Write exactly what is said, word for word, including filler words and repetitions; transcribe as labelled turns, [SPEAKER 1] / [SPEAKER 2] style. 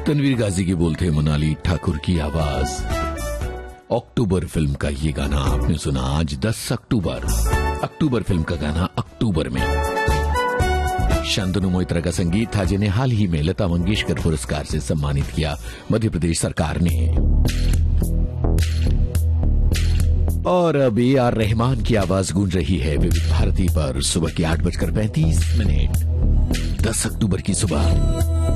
[SPEAKER 1] तनवीर गाजी के बोलते मोनाली ठाकुर की आवाज। अक्टूबर फिल्म का ये गाना आपने सुना। आज दस अक्टूबर, अक्टूबर फिल्म का गाना अक्टूबर में। शांतनु मोइत्रा का संगीत था, जिन्हें हाल ही में लता मंगेशकर पुरस्कार से सम्मानित किया मध्य प्रदेश सरकार ने। और अब ए आर रहमान की आवाज गूंज रही है विविध भारती पर सुबह के आठ बजकर पैंतीस मिनट, दस अक्टूबर की सुबह।